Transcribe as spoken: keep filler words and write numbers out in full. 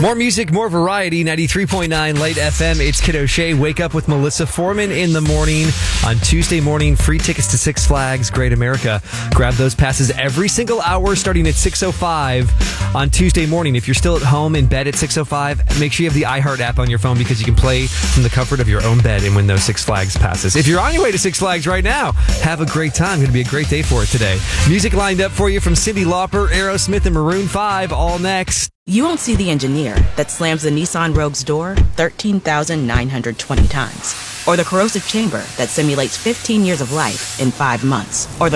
More music, more variety. ninety-three point nine Light F M. It's Kid O'Shea. Wake up with Melissa Foreman in the morning on Tuesday morning. Free tickets to Six Flags Great America. Grab those passes every single hour starting at six oh five on Tuesday morning. If you're still at home in bed at six oh five, make sure you have the iHeart app on your phone because you can play from the comfort of your own bed and win those Six Flags passes. If you're on your way to Six Flags right now, have a great time. Going to be a great day for it today. Music lined up for you from Cyndi Lauper, Aerosmith, and Maroon five. All next. You won't see the engineer that slams the Nissan Rogue's door thirteen thousand nine hundred twenty times. Or the corrosive chamber that simulates fifteen years of life in five months. Or the